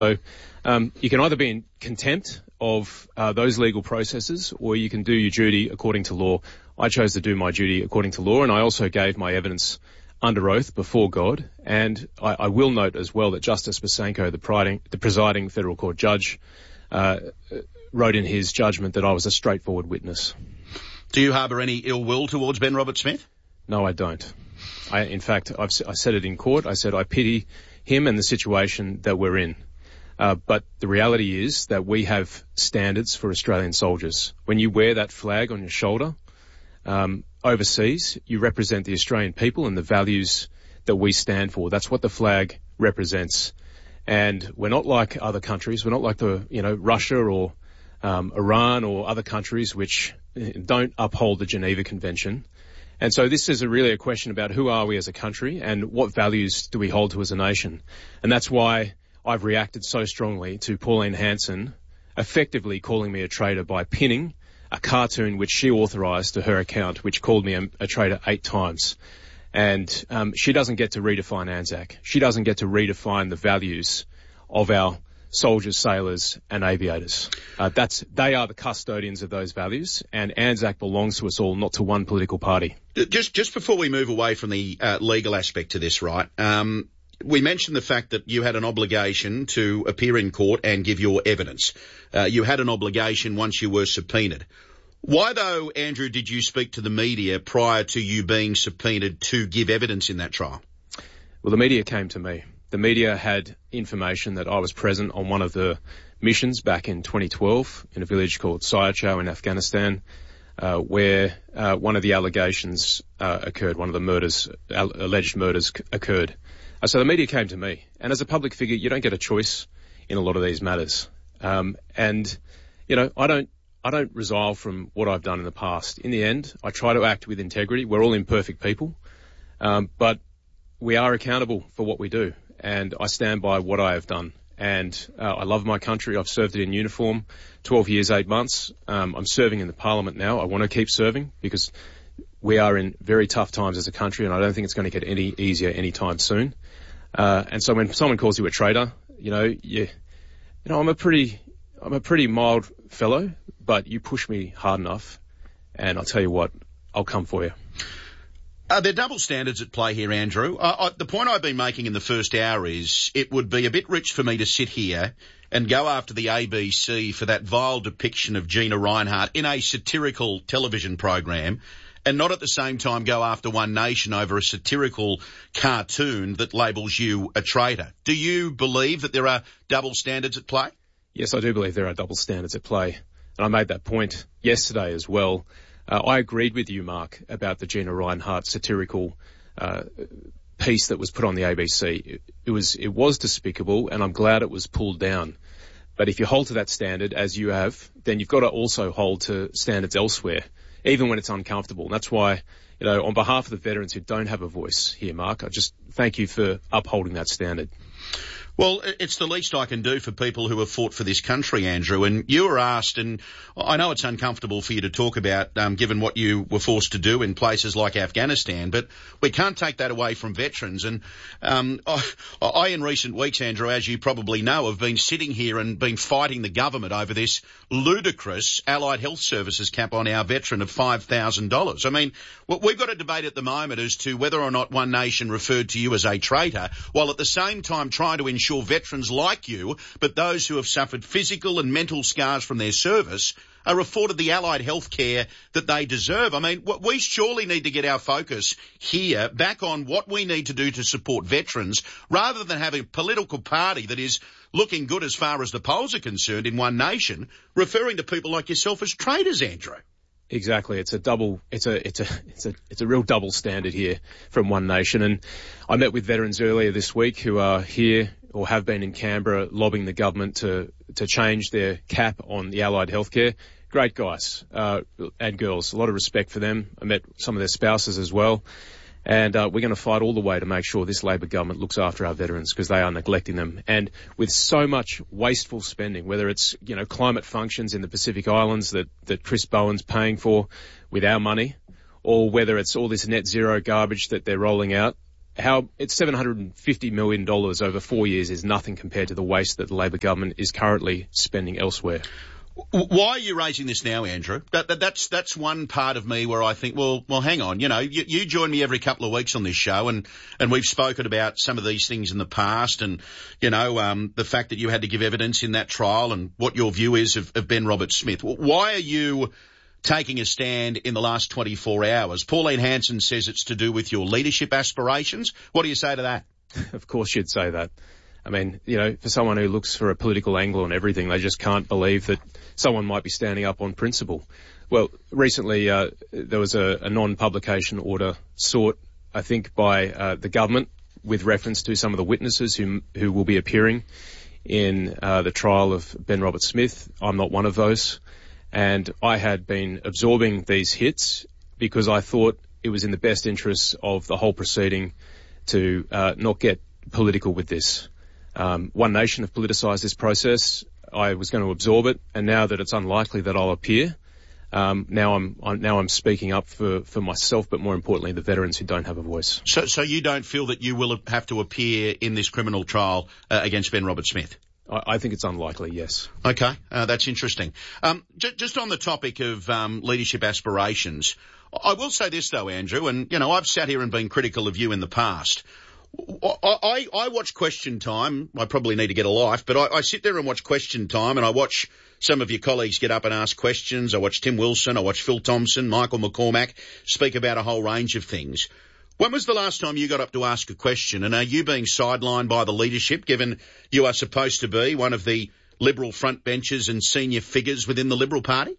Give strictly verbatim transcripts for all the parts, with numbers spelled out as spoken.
So um, you can either be in contempt of uh, those legal processes, or you can do your duty according to law. I chose to do my duty according to law, and I also gave my evidence under oath before God. And I, I will note as well that Justice Bosanko, the, priding, the presiding federal court judge, uh, wrote in his judgment that I was a straightforward witness. Do you harbour any ill will towards Ben Roberts-Smith? No, I don't. I, in fact, I've, I said it in court. I said I pity him and the situation that we're in. Uh, but the reality is that we have standards for Australian soldiers. When you wear that flag on your shoulder um, overseas, you represent the Australian people and the values that we stand for. That's what the flag represents. And we're not like other countries. We're not like the, you know, Russia or um, Iran or other countries which don't uphold the Geneva Convention. And so this is a really a question about who are we as a country and what values do we hold to as a nation. And that's why I've reacted so strongly to Pauline Hanson effectively calling me a traitor by pinning a cartoon which she authorised to her account, which called me a, a traitor eight times. And um, she doesn't get to redefine Anzac. She doesn't get to redefine the values of our soldiers, sailors and aviators. Uh, that's they are the custodians of those values, and Anzac belongs to us all, not to one political party. Just just before we move away from the uh, legal aspect to this, right, um, we mentioned the fact that you had an obligation to appear in court and give your evidence. Uh, you had an obligation once you were subpoenaed. Why, though, Andrew, did you speak to the media prior to you being subpoenaed to give evidence in that trial? Well, the media came to me. The media had information that I was present on one of the missions back in twenty twelve in a village called Sayachau in Afghanistan, uh, where uh, one of the allegations uh, occurred, one of the murders, alleged murders c- occurred. Uh, so the media came to me. And as a public figure, you don't get a choice in a lot of these matters. Um, and, you know, I don't, I don't resile from what I've done in the past. In the end, I try to act with integrity. We're all imperfect people, um, but we are accountable for what we do. And I stand by what I have done. And uh, I love my country. I've served it in uniform, twelve years, eight months. Um, I'm serving in the parliament now. I want to keep serving because we are in very tough times as a country, and I don't think it's going to get any easier anytime soon. Uh, and so when someone calls you a traitor, you know, you, you know, I'm a pretty, I'm a pretty mild fellow, but you push me hard enough, and I'll tell you what, I'll come for you. Are there double standards at play here, Andrew? Uh, I, the point I've been making in the first hour is it would be a bit rich for me to sit here and go after the A B C for that vile depiction of Gina Rinehart in a satirical television program, and not at the same time go after One Nation over a satirical cartoon that labels you a traitor. Do you believe that there are double standards at play? Yes, I do believe there are double standards at play. And I made that point yesterday as well. Uh, I agreed with you, Mark, about the Gina Rinehart satirical uh, piece that was put on the A B C. It, it was it was despicable, and I'm glad it was pulled down. But if you hold to that standard, as you have, then you've got to also hold to standards elsewhere, even when it's uncomfortable. And that's why, you know, on behalf of the veterans who don't have a voice here, Mark, I just thank you for upholding that standard. Well, it's the least I can do for people who have fought for this country, Andrew. And you were asked, and I know it's uncomfortable for you to talk about, um, given what you were forced to do in places like Afghanistan, but we can't take that away from veterans. And um, I, I, in recent weeks, Andrew, as you probably know, have been sitting here and been fighting the government over this ludicrous Allied Health Services cap on our veteran of five thousand dollars. I mean, we've got a debate at the moment as to whether or not One Nation referred to you as a traitor, while at the same time trying to ensure veterans like you, but those who have suffered physical and mental scars from their service, are afforded the allied health care that they deserve. I mean, we surely need to get our focus here back on what we need to do to support veterans, rather than have a political party that is looking good as far as the polls are concerned in One Nation, referring to people like yourself as traitors, Andrew. Exactly. It's a double, it's a, it's a, it's a, it's a real double standard here from One Nation. And I met with veterans earlier this week who are here or have been in Canberra lobbying the government to, to change their cap on the allied healthcare. Great guys, uh, and girls. A lot of respect for them. I met some of their spouses as well. And uh, we're going to fight all the way to make sure this Labor government looks after our veterans, because they are neglecting them. And with so much wasteful spending, whether it's, you know, climate functions in the Pacific Islands that, that Chris Bowen's paying for with our money, or whether it's all this net zero garbage that they're rolling out, how it's seven hundred fifty million dollars over four years is nothing compared to the waste that the Labor government is currently spending elsewhere. Why are you raising this now, Andrew? That, that, that's that's one part of me where I think, well, well, hang on. You know, you, you join me every couple of weeks on this show, and, and we've spoken about some of these things in the past, and you know, um, the fact that you had to give evidence in that trial, and what your view is of, of Ben Roberts-Smith. Why are you taking a stand in the last twenty-four hours? Pauline Hanson says it's to do with your leadership aspirations. What do you say to that? Of course, you'd say that. I mean, you know, for someone who looks for a political angle on everything, they just can't believe that someone might be standing up on principle. Well, recently uh, there was a, a non-publication order sought, I think, by uh, the government with reference to some of the witnesses who who will be appearing in uh, the trial of Ben Roberts-Smith. I'm not one of those. And I had been absorbing these hits because I thought it was in the best interests of the whole proceeding to uh, not get political with this. Um, One Nation have politicised this process. I was going to absorb it, and now that it's unlikely that I'll appear, um, now I'm, I'm now I'm speaking up for, for myself, but more importantly, the veterans who don't have a voice. So, so you don't feel that you will have to appear in this criminal trial uh, against Ben Roberts-Smith? I, I think it's unlikely, yes. Okay, uh, that's interesting. Um, j- just on the topic of um, leadership aspirations, I will say this though, Andrew, and you know, I've sat here and been critical of you in the past. I, I, I watch Question Time. I probably need to get a life, but I, I sit there and watch Question Time, and I watch some of your colleagues get up and ask questions. I watch Tim Wilson, I watch Phil Thompson, Michael McCormack speak about a whole range of things. When was the last time you got up to ask a question, and are you being sidelined by the leadership, given you are supposed to be one of the Liberal front benches and senior figures within the Liberal Party?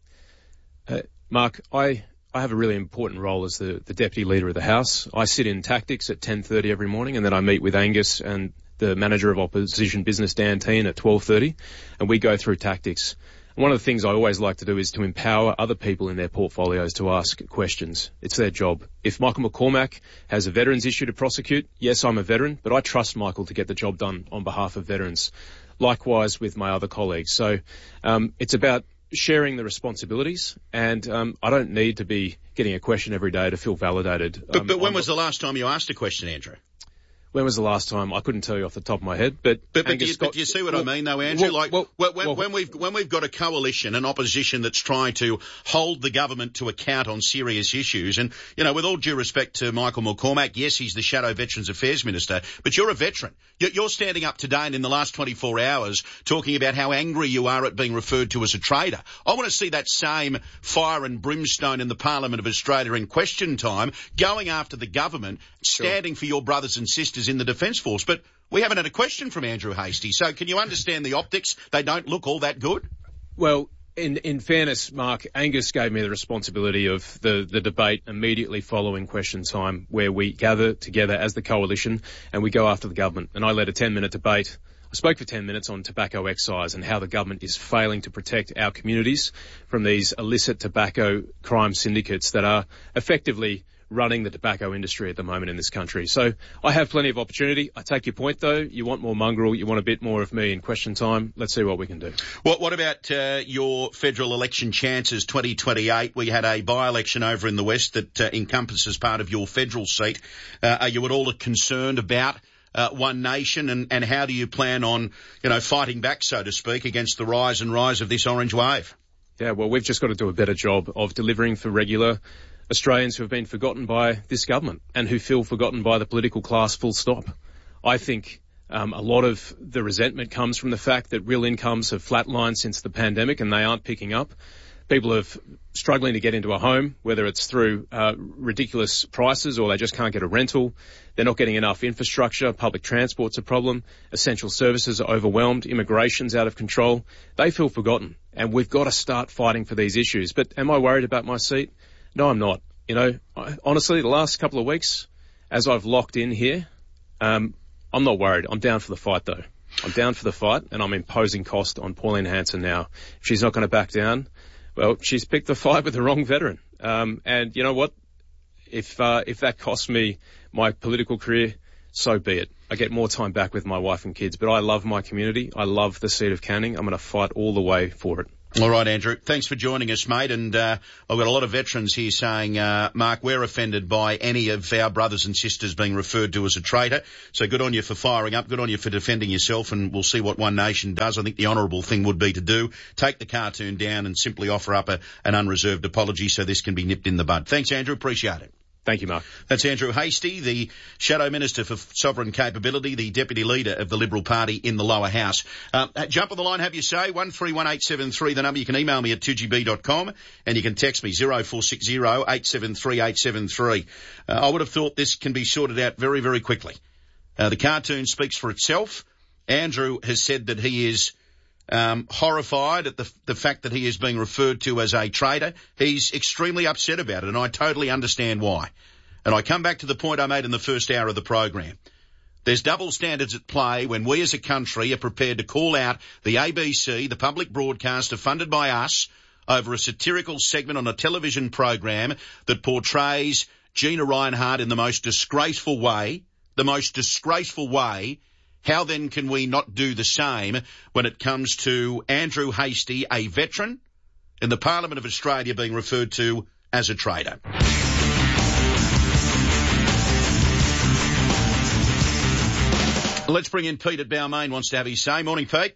Uh, Mark, I... I have a really important role as the, the Deputy Leader of the House. I sit in tactics at ten thirty every morning, and then I meet with Angus and the Manager of Opposition Business, Dan Tehan, at twelve thirty, and we go through tactics. And one of the things I always like to do is to empower other people in their portfolios to ask questions. It's their job. If Michael McCormack has a veterans issue to prosecute, yes, I'm a veteran, but I trust Michael to get the job done on behalf of veterans. Likewise with my other colleagues. So um, it's about sharing the responsibilities, and um, I don't need to be getting a question every day to feel validated. But, um, but when was the last time you asked a question, Andrew? When was the last time? I couldn't tell you off the top of my head, but but, but, do, you, but do you see what well, I mean, though, Andrew? Well, like well, when, well, when we've when we've got a coalition, an opposition that's trying to hold the government to account on serious issues, and you know, with all due respect to Michael McCormack, yes, he's the Shadow Veterans Affairs Minister, but you're a veteran. You're standing up today and in the last twenty-four hours talking about how angry you are at being referred to as a traitor. I want to see that same fire and brimstone in the Parliament of Australia in Question Time, going after the government, standing sure. for your brothers and sisters in the Defence Force. But we haven't had a question from Andrew Hastie, so can you understand the optics? They don't look all that good. Well, in in fairness, Mark, Angus gave me the responsibility of the, the debate immediately following Question Time, where we gather together as the coalition and we go after the government. And I led a ten-minute debate. I spoke for ten minutes on tobacco excise and how the government is failing to protect our communities from these illicit tobacco crime syndicates that are effectively running the tobacco industry at the moment in this country. So I have plenty of opportunity. I take your point, though. You want more mongrel. You want a bit more of me in Question Time. Let's see what we can do. What, what about uh, your federal election chances twenty twenty-eight? We had a by-election over in the West that uh, encompasses part of your federal seat. Uh, are you at all concerned about uh, One Nation, and, and how do you plan on, you know, fighting back, so to speak, against the rise and rise of this orange wave? Yeah, well, we've just got to do a better job of delivering for regular Australians who have been forgotten by this government and who feel forgotten by the political class, full stop. I think um, a lot of the resentment comes from the fact that real incomes have flatlined since the pandemic and they aren't picking up. People are struggling to get into a home, whether it's through uh, ridiculous prices or they just can't get a rental. They're not getting enough infrastructure. Public transport's a problem. Essential services are overwhelmed. Immigration's out of control. They feel forgotten, and we've got to start fighting for these issues. But am I worried about my seat? No, I'm not. You know, I, honestly, the last couple of weeks, as I've locked in here, um, I'm not worried. I'm down for the fight, though. I'm down for the fight, and I'm imposing cost on Pauline Hanson now. If she's not going to back down, well, she's picked the fight with the wrong veteran. Um, and you know what? If uh, if that costs me my political career, so be it. I get more time back with my wife and kids. But I love my community. I love the seat of Canning. I'm going to fight all the way for it. All right, Andrew. Thanks for joining us, mate. And uh, I've got a lot of veterans here saying, uh, Mark, we're offended by any of our brothers and sisters being referred to as a traitor. So good on you for firing up. Good on you for defending yourself. And we'll see what One Nation does. I think the honourable thing would be to do, take the cartoon down and simply offer up a, an unreserved apology so this can be nipped in the bud. Thanks, Andrew. Appreciate it. Thank you, Mark. That's Andrew Hastie, the Shadow Minister for Sovereign Capability, the Deputy Leader of the Liberal Party in the lower house. Um, jump on the line, have your say, one three one eight seven three, the number. You can email me at two g b dot com and you can text me zero four six zero eight seven three eight seven three. Uh, I would have thought this can be sorted out very, very quickly. Uh, the cartoon speaks for itself. Andrew has said that he is Um, horrified at the, the fact that he is being referred to as a traitor. He's extremely upset about it, and I totally understand why. And I come back to the point I made in the first hour of the program. There's double standards at play when we as a country are prepared to call out the A B C, the public broadcaster funded by us, over a satirical segment on a television program that portrays Gina Rinehart in the most disgraceful way, the most disgraceful way. How then can we not do the same when it comes to Andrew Hastie, a veteran in the Parliament of Australia, being referred to as a traitor? Let's bring in Pete at Balmain, wants to have his say. Morning, Pete.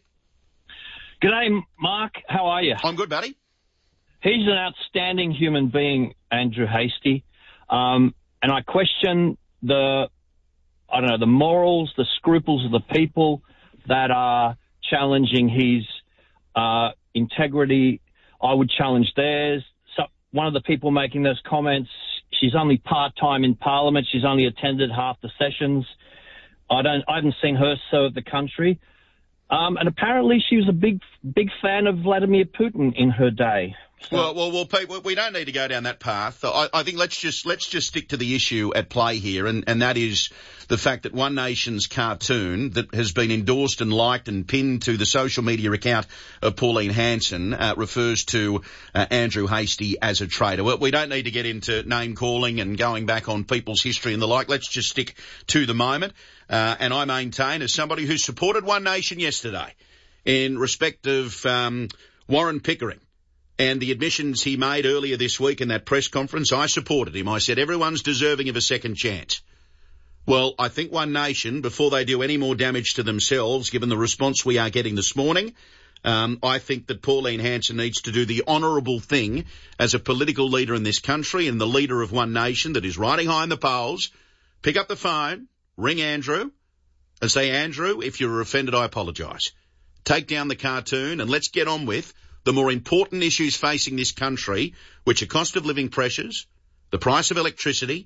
G'day, Mark. How are you? I'm good, buddy. He's an outstanding human being, Andrew Hastie. Um, and I question the... I don't know, the morals, the scruples of the people that are challenging his uh, integrity. I would challenge theirs. So one of the people making those comments, she's only part-time in Parliament. She's only attended half the sessions. I don't, I haven't seen her serve the country. Um, and apparently she was a big, big fan of Vladimir Putin in her day. So. Well, well, well, Pete, we don't need to go down that path. I, I think let's just let's just stick to the issue at play here, and, and that is the fact that One Nation's cartoon that has been endorsed and liked and pinned to the social media account of Pauline Hanson uh, refers to uh, Andrew Hastie as a traitor. Well, we don't need to get into name calling and going back on people's history and the like. Let's just stick to the moment. Uh, and I maintain, as somebody who supported One Nation yesterday in respect of um, Warren Pickering, and the admissions he made earlier this week in that press conference, I supported him. I said everyone's deserving of a second chance. Well, I think One Nation, before they do any more damage to themselves, given the response we are getting this morning, um, I think that Pauline Hanson needs to do the honourable thing as a political leader in this country and the leader of One Nation that is riding high in the polls. Pick up the phone, ring Andrew, and say, Andrew, if you're offended, I apologise. Take down the cartoon and let's get on with the more important issues facing this country, which are cost of living pressures, the price of electricity,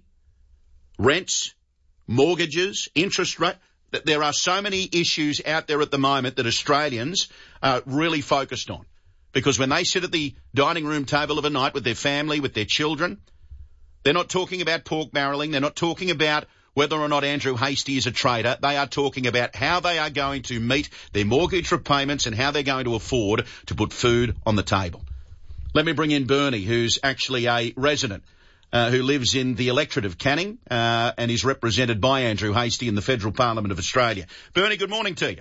rents, mortgages, interest rate. There are so many issues out there at the moment that Australians are really focused on. Because when they sit at the dining room table of a night with their family, with their children, they're not talking about pork barrelling. They're not talking about whether or not Andrew Hastie is a traitor. They are talking about how they are going to meet their mortgage repayments and how they're going to afford to put food on the table. Let me bring in Bernie, who's actually a resident uh, who lives in the electorate of Canning uh, and is represented by Andrew Hastie in the Federal Parliament of Australia. Bernie, good morning to you.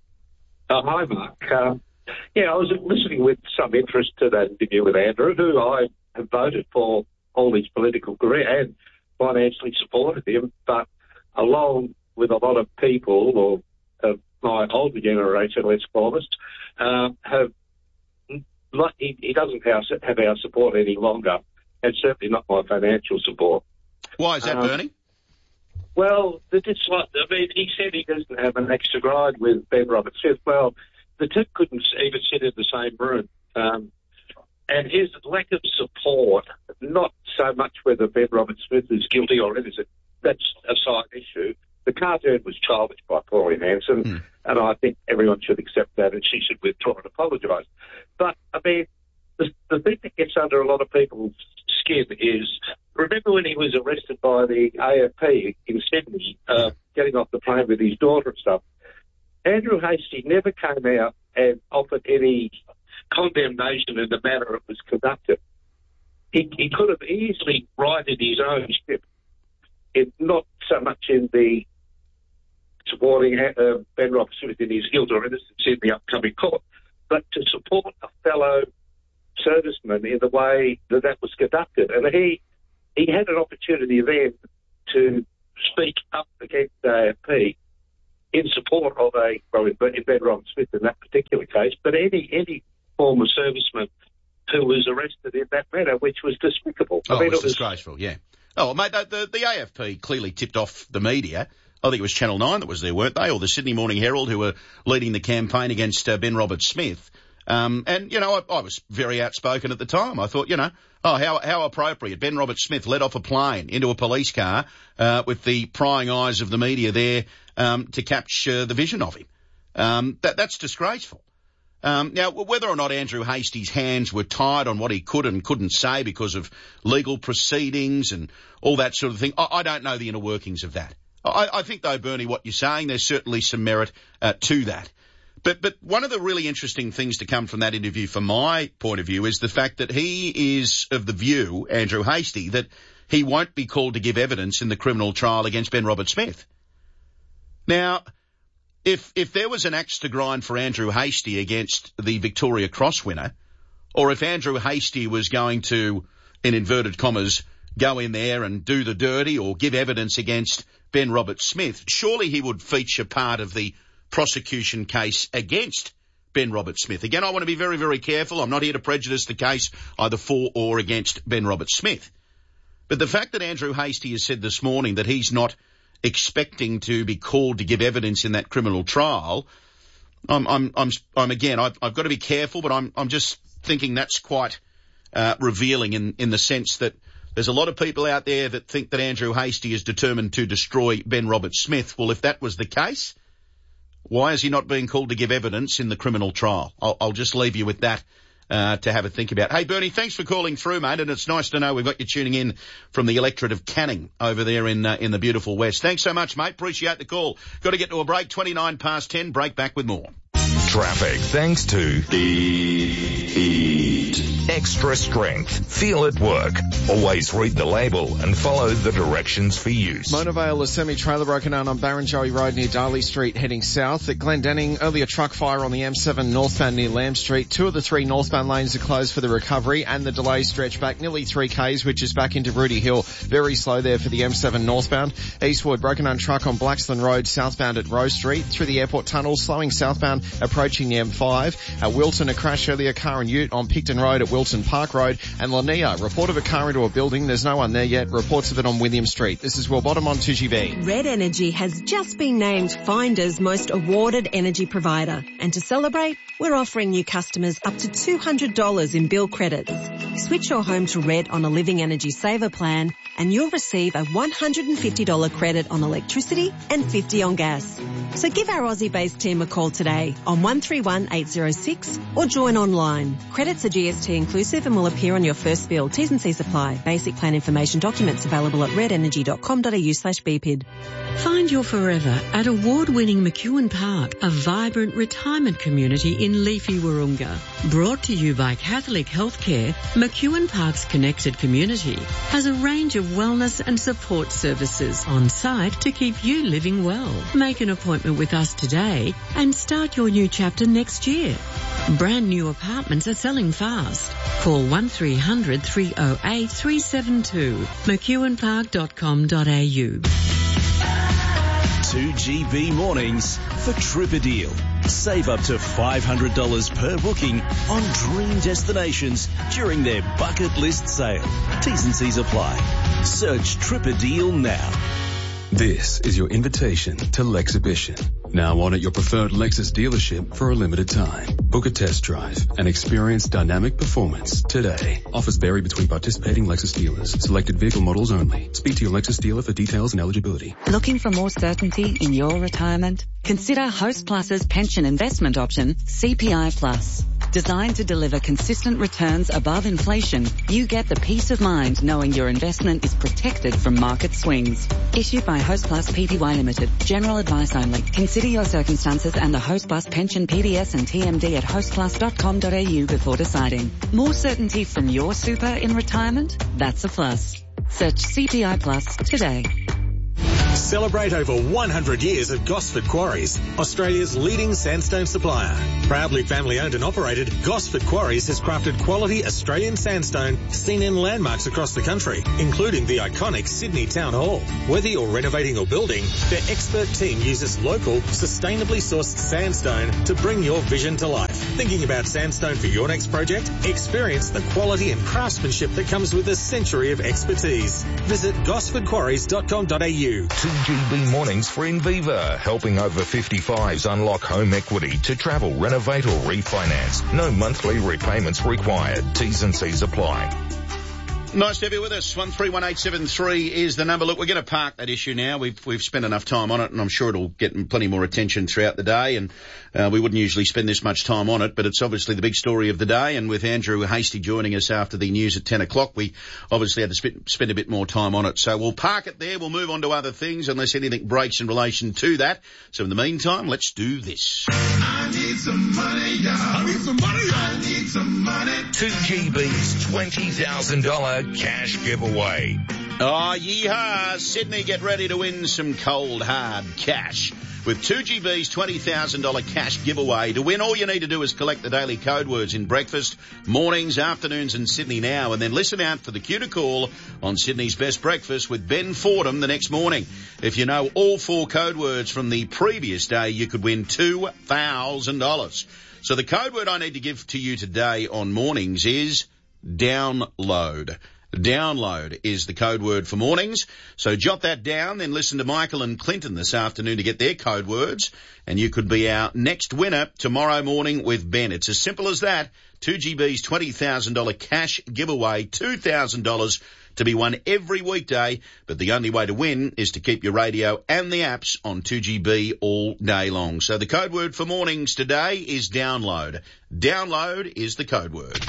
Uh, hi, Mark. Um, yeah, I was listening with some interest to that interview with Andrew, who I have voted for all his political career and financially supported him, but along with a lot of people, or of my older generation, let's call us, uh, have he, he doesn't have, have our support any longer, and certainly not my financial support. Why is that, um, Bernie? Well, it's like, I mean, he said he doesn't have an extra ride with Ben Roberts-Smith. Well, the two couldn't even sit in the same room. Um, And his lack of support, not so much whether Ben Roberts-Smith is guilty or innocent, that's a side issue. The cartoon was childish by Pauline Hanson, mm. and I think everyone should accept that, and she should withdraw and apologise. But, I mean, the, the thing that gets under a lot of people's skin is, remember when he was arrested by the A F P in Sydney, uh, getting off the plane with his daughter and stuff? Andrew Hastie never came out and offered any condemnation in the manner it was conducted. He, he could have easily righted his own ship, it, not so much in the supporting uh, Ben Roberts-Smith in his guilt or innocence in the upcoming court, but to support a fellow the way that that was conducted. And he he had an opportunity then to speak up against A F P in support of a, well, in Ben Roberts-Smith in that particular case, but any any former serviceman who was arrested in that manner, which was despicable. Oh, I mean, it was it was disgraceful, yeah. Oh, mate, the, the, the A F P clearly tipped off the media. I think it was Channel nine that was there, weren't they? Or the Sydney Morning Herald, who were leading the campaign against uh, Ben Roberts-Smith. Um, and, you know, I, I was very outspoken at the time. I thought, you know, oh, how how appropriate. Ben Roberts-Smith led off a plane into a police car uh, with the prying eyes of the media there um, to capture the vision of him. Um, that that's disgraceful. Um, now, whether or not Andrew Hastie's hands were tied on what he could and couldn't say because of legal proceedings and all that sort of thing, I, I don't know the inner workings of that. I, I think, though, Bernie, what you're saying, there's certainly some merit uh, to that. But but one of the really interesting things to come from that interview, from my point of view, is the fact that he is of the view, Andrew Hastie, that he won't be called to give evidence in the criminal trial against Ben Roberts-Smith. Now, if if there was an axe to grind for Andrew Hastie against the Victoria Cross winner, or if Andrew Hastie was going to, in inverted commas, go in there and do the dirty or give evidence against Ben Roberts-Smith, surely he would feature part of the prosecution case against Ben Roberts-Smith. Again, I want to be very, very careful. I'm not here to prejudice the case either for or against Ben Roberts-Smith. But the fact that Andrew Hastie has said this morning that he's not expecting to be called to give evidence in that criminal trial, I'm, I'm, I'm, I'm again, I've, I've got to be careful, but I'm, I'm just thinking that's quite uh, revealing in, in the sense that there's a lot of people out there that think that Andrew Hastie is determined to destroy Ben Roberts-Smith. Well, if that was the case, why is he not being called to give evidence in the criminal trial? I'll, I'll just leave you with that uh, to have a think about. Hey, Bernie, thanks for calling through, mate, and it's nice to know we've got you tuning in from the electorate of Canning over there in uh, in the beautiful West. Thanks so much, mate. Appreciate the call. Got to get to a break, twenty-nine past ten. Break back with more. Traffic thanks to Heat. Extra strength. Feel it work. Always read the label and follow the directions for use. Mona Vale, a semi-trailer broken down on Barrenjoey Road near Darley Street heading south. At Glendenning, earlier truck fire on the M seven northbound near Lamb Street. Two of the three northbound lanes are closed for the recovery and the delays stretch back nearly three k's, which is back into Rudy Hill. Very slow there for the M seven northbound. Eastward, broken down truck on Blaxland Road southbound at Rose Street. Through the airport tunnel, slowing southbound approaching the M five. At Wilton, a crash earlier, car and ute on Picton Road at Wilton Park Road. And Lanier, report of a car into a building. There's no one there yet. Reports of it on William Street. This is Will Bottom on two G B. Red Energy has just been named Finder's most awarded energy provider. And to celebrate, we're offering new customers up to two hundred dollars in bill credits. Switch your home to Red on a Living Energy Saver plan and you'll receive a one hundred fifty dollars credit on electricity and fifty dollars on gas. So give our Aussie-based team a call today on one three one eight zero six or join online. Credits are G S T inclusive and will appear on your first bill. T's and C's apply. Basic plan information documents available at redenergy.com.au slash BPID. Find your forever at award-winning McEwen Park, a vibrant retirement community in leafy Wahroonga. Brought to you by Catholic Healthcare, McEwen Park's connected community has a range of wellness and support services on site to keep you living well. Make an appointment with us today and start your new chapter next year. Brand new apartments are selling fast. Call one three hundred three oh eight three seven two, mcewen park dot com dot a u. two G B mornings for Tripadeal. Save up to five hundred dollars per booking on dream destinations during their bucket list sale. T's and C's apply. Search Tripadeal now. This is your invitation to Lexhibition. Now on at your preferred Lexus dealership for a limited time. Book a test drive and experience dynamic performance today. Offers vary between participating Lexus dealers. Selected vehicle models only. Speak to your Lexus dealer for details and eligibility. Looking for more certainty in your retirement? Consider Host Plus's pension investment option, C P I Plus. Designed to deliver consistent returns above inflation, you get the peace of mind knowing your investment is protected from market swings. Issued by Host Plus Pty Limited. General advice only. Consider your circumstances and the Host Plus pension P D S and T M D at host plus dot com dot a u before deciding. More certainty from your super in retirement? That's a plus. Search C P I Plus today. Celebrate over one hundred years at Gosford Quarries, Australia's leading sandstone supplier. Proudly family owned and operated, Gosford Quarries has crafted quality Australian sandstone seen in landmarks across the country, including the iconic Sydney Town Hall. Whether you're renovating or building, their expert team uses local, sustainably sourced sandstone to bring your vision to life. Thinking about sandstone for your next project? Experience the quality and craftsmanship that comes with a century of expertise. Visit gosford quarries dot com dot a u. two G B mornings for Inviva, helping over fifty-fives unlock home equity to travel, renovate or refinance. No monthly repayments required. T's and C's apply. Nice to have you with us. one three one eight seven three is the number. Look, we're going to park that issue now. We've we've spent enough time on it, and I'm sure it'll get plenty more attention throughout the day. And uh, we wouldn't usually spend this much time on it, but it's obviously the big story of the day. And with Andrew Hastie joining us after the news at ten o'clock, we obviously had to sp- spend a bit more time on it. So we'll park it there. We'll move on to other things unless anything breaks in relation to that. So in the meantime, let's do this. I need some money, yeah. I need some money, yeah. I need some money. two G B's twenty thousand dollars cash giveaway. Oh, yeehaw. Sydney, get ready to win some cold, hard cash. With two G B's twenty thousand dollars cash giveaway. To win, all you need to do is collect the daily code words in breakfast, mornings, afternoons and Sydney Now, and then listen out for the cue to call on Sydney's Best Breakfast with Ben Fordham the next morning. If you know all four code words from the previous day, you could win two thousand dollars. So the code word I need to give to you today on mornings is download. Download is the code word for mornings. So jot that down, then listen to Michael and Clinton this afternoon to get their code words, and you could be our next winner tomorrow morning with Ben. It's as simple as that. two G B's twenty thousand dollars cash giveaway, two thousand dollars to be won every weekday, but the only way to win is to keep your radio and the apps on two G B all day long. So the code word for mornings today is download. Download is the code word.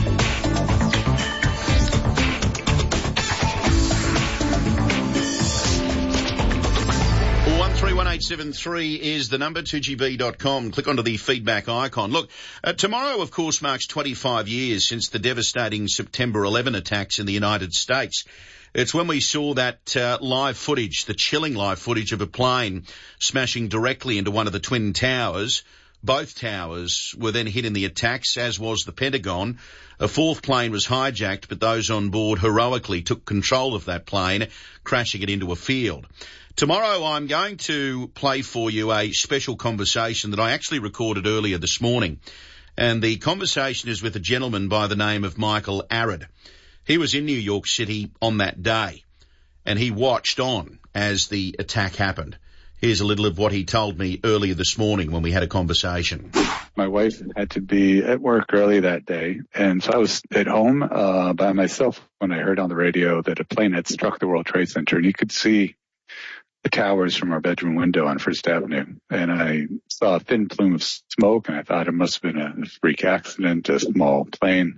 one three one eight seven three is the number, two G B dot com. Click onto the feedback icon. Look, uh, tomorrow, of course, marks twenty-five years since the devastating September eleven attacks in the United States. It's when we saw that uh, live footage, the chilling live footage of a plane smashing directly into one of the Twin Towers. Both towers were then hit in the attacks, as was the Pentagon. A fourth plane was hijacked, but those on board heroically took control of that plane, crashing it into a field. Tomorrow I'm going to play for you a special conversation that I actually recorded earlier this morning. And the conversation is with a gentleman by the name of Michael Arad. He was in New York City on that day, and he watched on as the attack happened. Here's a little of what he told me earlier this morning when we had a conversation. My wife had to be at work early that day, and so I was at home uh, by myself when I heard on the radio that a plane had struck the World Trade Center, and you could see the towers from our bedroom window on First Avenue. And I saw a thin plume of smoke, and I thought it must have been a freak accident, a small plane.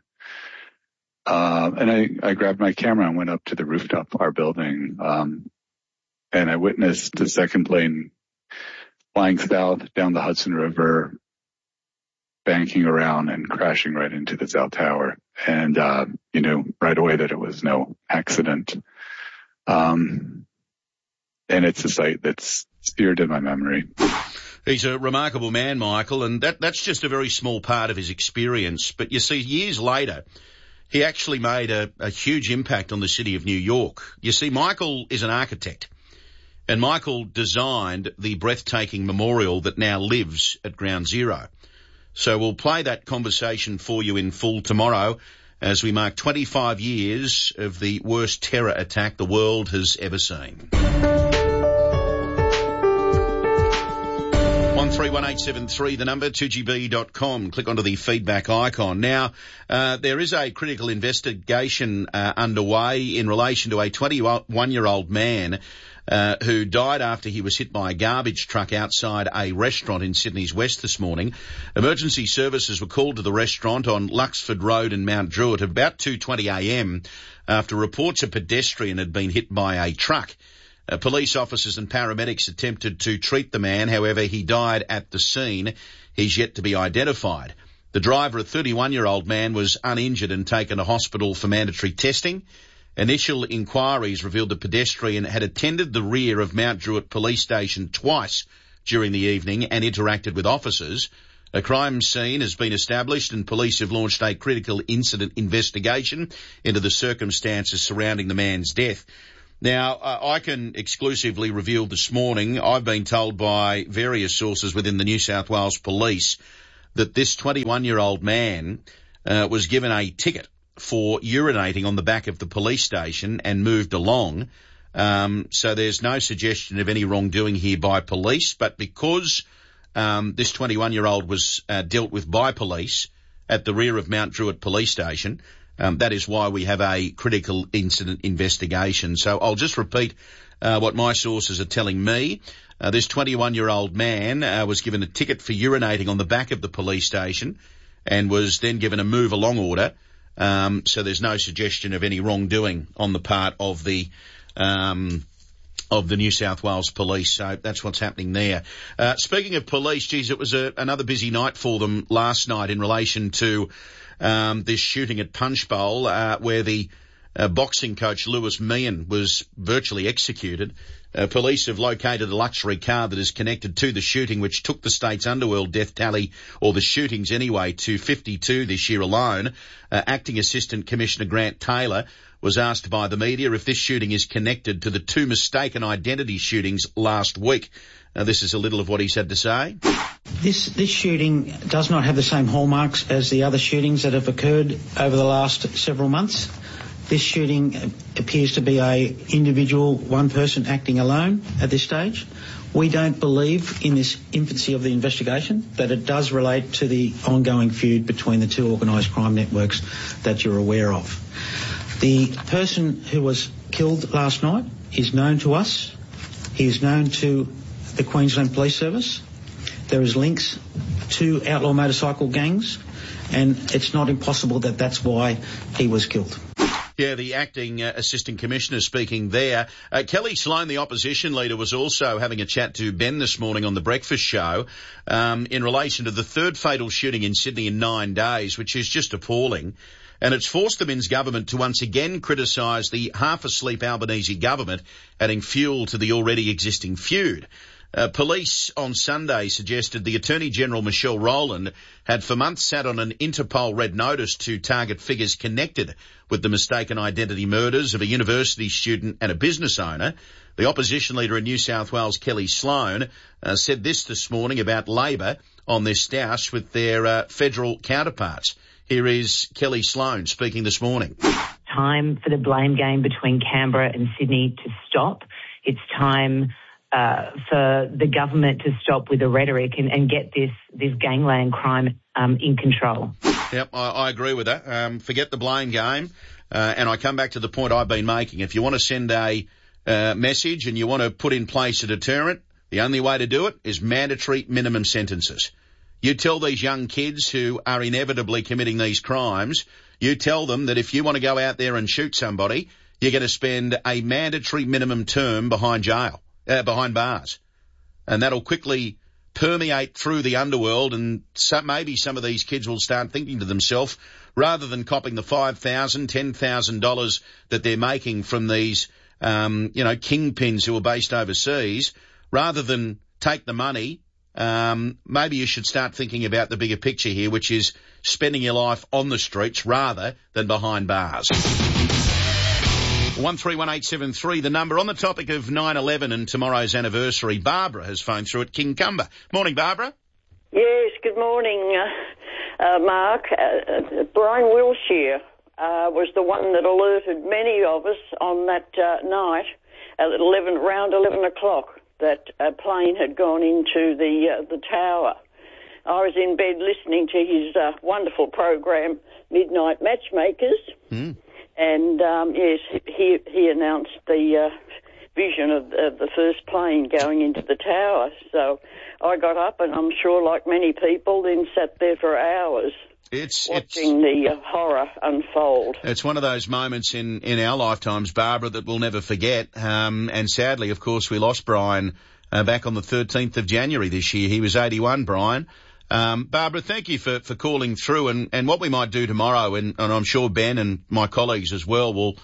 Uh, and I, I grabbed my camera and went up to the rooftop of our building, um, and I witnessed the second plane flying south down the Hudson River, banking around and crashing right into the South Tower. And, uh, you know, right away that it was no accident. Um, and it's a sight that's seared in my memory. He's a remarkable man, Michael, and that, that's just a very small part of his experience. But you see, years later, he actually made a, a huge impact on the city of New York. You see, Michael is an architect. And Michael designed the breathtaking memorial that now lives at Ground Zero. So we'll play that conversation for you in full tomorrow as we mark twenty-five years of the worst terror attack the world has ever seen. one three one eight seven three, the number, two G B dot com. Click onto the feedback icon. Now, uh, there is a critical investigation uh, underway in relation to a twenty-one-year-old man Uh, who died after he was hit by a garbage truck outside a restaurant in Sydney's West this morning. Emergency services were called to the restaurant on Luxford Road in Mount Druitt at about two twenty a m after reports a pedestrian had been hit by a truck. Uh, police officers and paramedics attempted to treat the man. However, he died at the scene. He's yet to be identified. The driver, a thirty-one-year-old man, was uninjured and taken to hospital for mandatory testing. Initial inquiries revealed the pedestrian had attended the rear of Mount Druitt Police Station twice during the evening and interacted with officers. A crime scene has been established and police have launched a critical incident investigation into the circumstances surrounding the man's death. Now, uh, I can exclusively reveal this morning, I've been told by various sources within the New South Wales Police that this twenty-one-year-old man uh, was given a ticket for urinating on the back of the police station and moved along. Um, so there's no suggestion of any wrongdoing here by police, but because um, this twenty-one-year-old was uh, dealt with by police at the rear of Mount Druitt Police Station, um, that is why we have a critical incident investigation. So I'll just repeat uh, what my sources are telling me. Uh, this twenty-one-year-old man uh, was given a ticket for urinating on the back of the police station and was then given a move-along order. Um, so there's no suggestion of any wrongdoing on the part of the um, of the New South Wales Police. So that's what's happening there. Uh, speaking of police, geez, it was a, another busy night for them last night in relation to um, this shooting at Punch Bowl, uh, where the uh, boxing coach Lewis Meehan was virtually executed. Uh, police have located a luxury car that is connected to the shooting, which took the state's underworld death tally, or the shootings anyway, to fifty-two this year alone. Uh, Acting Assistant Commissioner Grant Taylor was asked by the media if this shooting is connected to the two mistaken identity shootings last week. Uh, this is a little of what he's had to say. This, this shooting does not have the same hallmarks as the other shootings that have occurred over the last several months. This shooting appears to be a individual, one person acting alone at this stage. We don't believe in this infancy of the investigation that it does relate to the ongoing feud between the two organised crime networks that you're aware of. The person who was killed last night is known to us. He is known to the Queensland Police Service. There is links to outlaw motorcycle gangs, and it's not impossible that that's why he was killed. Yeah, the acting uh, assistant commissioner speaking there. Uh, Kelly Sloan, the opposition leader, was also having a chat to Ben this morning on the breakfast show um, in relation to the third fatal shooting in Sydney in nine days, which is just appalling. And it's forced the Minns government to once again criticise the half-asleep Albanese government, adding fuel to the already existing feud. Uh, police on Sunday suggested the Attorney-General Michelle Rowland had for months sat on an Interpol red notice to target figures connected with the mistaken identity murders of a university student and a business owner. The opposition leader in New South Wales, Kelly Sloan, uh, said this this morning about Labor on their stoush with their uh, federal counterparts. Here is Kelly Sloan speaking this morning. Time for the blame game between Canberra and Sydney to stop. It's time Uh, for the government to stop with the rhetoric and, and get this, this gangland crime um, in control. Yep, I, I agree with that. Um, forget the blame game. Uh, and I come back to the point I've been making. If you want to send a uh, message and you want to put in place a deterrent, the only way to do it is mandatory minimum sentences. You tell these young kids who are inevitably committing these crimes, you tell them that if you want to go out there and shoot somebody, you're going to spend a mandatory minimum term behind jail. Uh, behind bars. And that'll quickly permeate through the underworld, and so maybe some of these kids will start thinking to themselves, rather than copping the five thousand dollars, ten thousand dollars that they're making from these, um, you know, kingpins who are based overseas, rather than take the money, um, maybe you should start thinking about the bigger picture here, which is spending your life on the streets rather than behind bars. one three one eight seven three, the number. On the topic of nine eleven and tomorrow's anniversary, Barbara has phoned through at Kincumber. Morning, Barbara. Yes, good morning, uh, uh, Mark. Uh, uh, Brian Wilshire uh, was the one that alerted many of us on that uh, night at eleven, around eleven o'clock that a plane had gone into the uh, the tower. I was in bed listening to his uh, wonderful program, Midnight Matchmakers. Mm. And, um, yes, he he announced the uh, vision of, of the first plane going into the tower. So I got up and I'm sure, like many people, then sat there for hours it's, watching it's, the uh, horror unfold. It's one of those moments in, in our lifetimes, Barbara, that we'll never forget. Um, and sadly, of course, we lost Brian uh, back on the thirteenth of January this year. He was eighty-one, Brian. Um, Barbara, thank you for, for calling through, and, and what we might do tomorrow, and, and I'm sure Ben and my colleagues as well will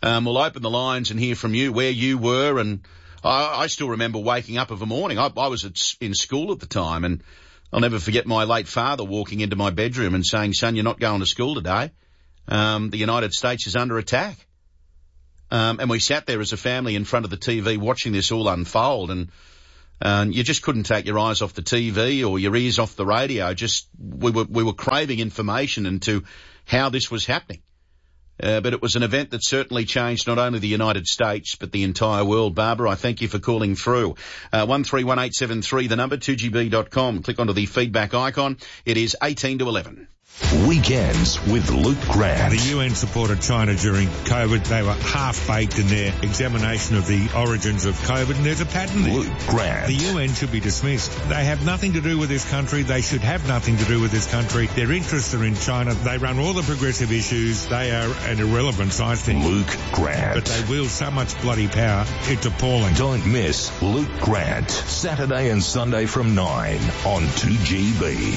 Um, we'll open the lines and hear from you where you were. And I, I still remember waking up of a morning. I, I was at, in school at the time, and I'll never forget my late father walking into my bedroom and saying, "Son, you're not going to school today. Um, the United States is under attack." Um, and we sat there as a family in front of the T V watching this all unfold, and Um, you just couldn't take your eyes off the T V or your ears off the radio. Just we were we were craving information into how this was happening. Uh, but it was an event that certainly changed not only the United States but the entire world. Barbara, I thank you for calling through. Uh, one three one eight seven three, the number, two G B dot com. Click onto the feedback icon. It is eighteen to eleven. Weekends with Luke Grant. The U N supported China during COVID. They were half-baked in their examination of the origins of COVID, and there's a pattern there. Luke Grant. The U N should be dismissed. They have nothing to do with this country. They should have nothing to do with this country. Their interests are in China. They run all the progressive issues. They are an irrelevance, I think. Luke Grant. But they wield so much bloody power, it's appalling. Don't miss Luke Grant, Saturday and Sunday from nine on two G B.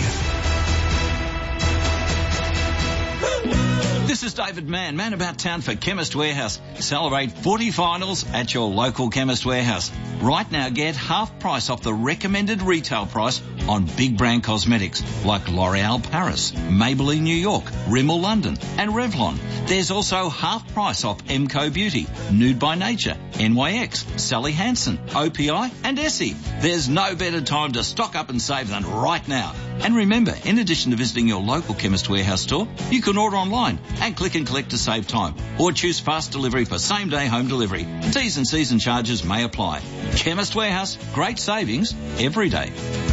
This is David Mann, man about town for Chemist Warehouse. Celebrate forty finals at your local Chemist Warehouse. Right now, get half price off the recommended retail price on big brand cosmetics like L'Oreal Paris, Maybelline New York, Rimmel London and Revlon. There's also half price off Emco Beauty, Nude by Nature, N Y X, Sally Hansen, O P I and Essie. There's no better time to stock up and save than right now. And remember, in addition to visiting your local Chemist Warehouse store, you can order online and click and collect to save time, or choose fast delivery for same day home delivery. T's and C's and charges may apply. Chemist Warehouse, great savings every day.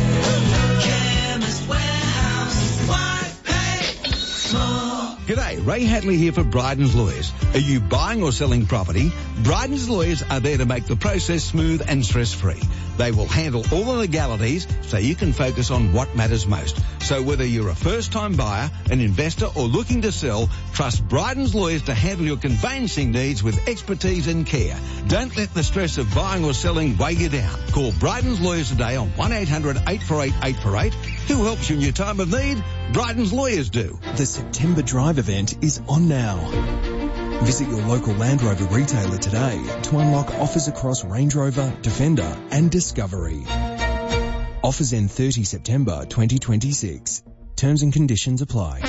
Chemist Warehouse, why pay more? G'day, Ray Hadley here for Bryden's Lawyers. Are you buying or selling property? Bryden's Lawyers are there to make the process smooth and stress-free. They will handle all the legalities so you can focus on what matters most. So whether you're a first-time buyer, an investor or looking to sell, trust Bryden's Lawyers to handle your conveyancing needs with expertise and care. Don't let the stress of buying or selling weigh you down. Call Bryden's Lawyers today on one eight hundred eight four eight eight four eight. Who helps you in your time of need? Bryden's Lawyers do. The September Drive event is on now. Visit your local Land Rover retailer today to unlock offers across Range Rover, Defender and Discovery. Offers end thirtieth September twenty twenty-six. Terms and conditions apply.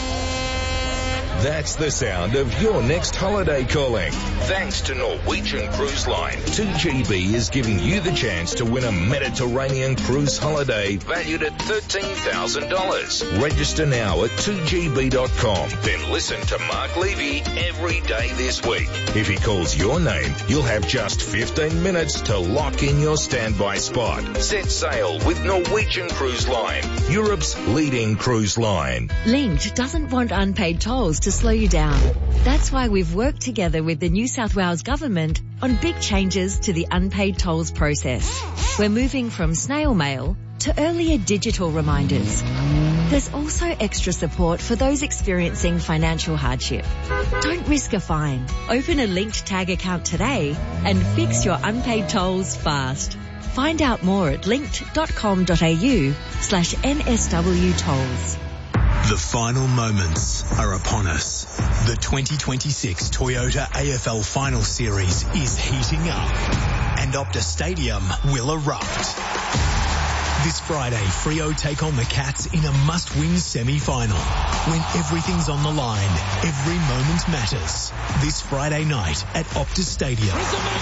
That's the sound of your next holiday calling. Thanks to Norwegian Cruise Line, two G B is giving you the chance to win a Mediterranean cruise holiday valued at thirteen thousand dollars. Register now at two G B dot com. Then listen to Mark Levy every day this week. If he calls your name, you'll have just fifteen minutes to lock in your standby spot. Set sail with Norwegian Cruise Line, Europe's leading cruise line. Linked doesn't want unpaid tolls to slow you down. That's why we've worked together with the New South Wales Government on big changes to the unpaid tolls process. We're moving from snail mail to earlier digital reminders. There's also extra support for those experiencing financial hardship. Don't risk a fine. Open a Linked Tag account today and fix your unpaid tolls fast. Find out more at linked.com.au slash NSW tolls. The final moments are upon us. The twenty twenty-six Toyota A F L Final Series is heating up, and Optus Stadium will erupt. This Friday, Freo take on the Cats in a must-win semi-final. When everything's on the line, every moment matters. This Friday night at Optus Stadium.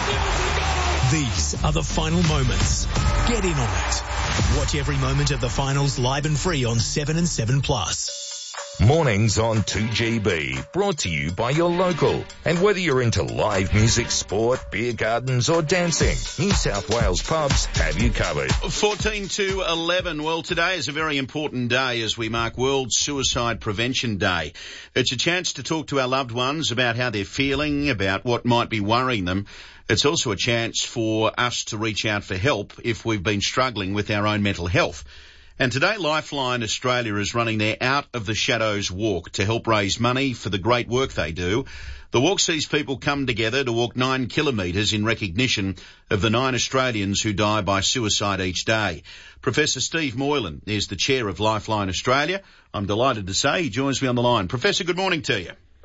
These are the final moments. Get in on it. Watch every moment of the finals live and free on seven and seven plus. Mornings on two G B, brought to you by your local. And whether you're into live music, sport, beer gardens or dancing, New South Wales pubs have you covered. fourteen to eleven. Well, today is a very important day as we mark World Suicide Prevention Day. It's a chance to talk to our loved ones about how they're feeling, about what might be worrying them. It's also a chance for us to reach out for help if we've been struggling with our own mental health. And today, Lifeline Australia is running their Out of the Shadows walk to help raise money for the great work they do. The walk sees people come together to walk nine kilometres in recognition of the nine Australians who die by suicide each day. Professor Steve Moylan is the chair of Lifeline Australia. I'm delighted to say he joins me on the line. Professor, good morning to you.